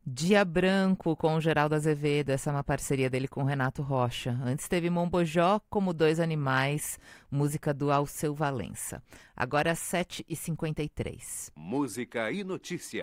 Dia Branco com o Geraldo Azevedo, essa é uma parceria dele com o Renato Rocha. Antes teve Mombojó como Dois Animais, música do Alceu Valença. Agora 7h53. Música e notícia.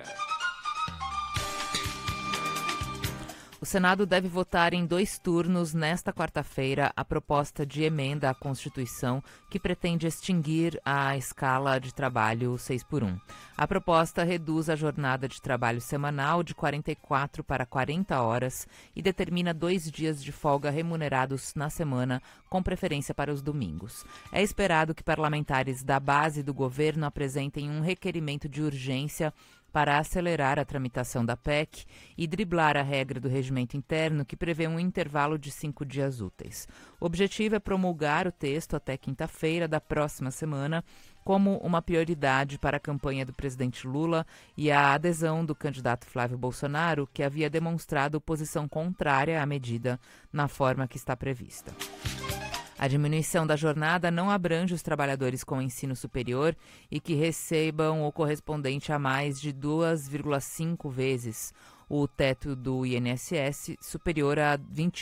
O Senado deve votar em 2 turnos nesta quarta-feira a proposta de emenda à Constituição que pretende extinguir a escala de trabalho 6x1. A proposta reduz a jornada de trabalho semanal de 44 para 40 horas e determina 2 dias de folga remunerados na semana, com preferência para os domingos. É esperado que parlamentares da base do governo apresentem um requerimento de urgência para acelerar a tramitação da PEC e driblar a regra do regimento interno que prevê um intervalo de 5 dias úteis. O objetivo é promulgar o texto até quinta-feira da próxima semana, como uma prioridade para a campanha do presidente Lula e a adesão do candidato Flávio Bolsonaro, que havia demonstrado posição contrária à medida na forma que está prevista. A diminuição da jornada não abrange os trabalhadores com ensino superior e que recebam o correspondente a mais de 2,5 vezes o teto do INSS, superior a R$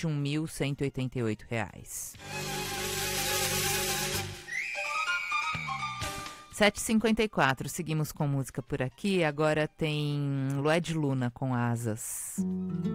21.188. 7h54, seguimos com música por aqui. Agora tem Lued Luna com Asas.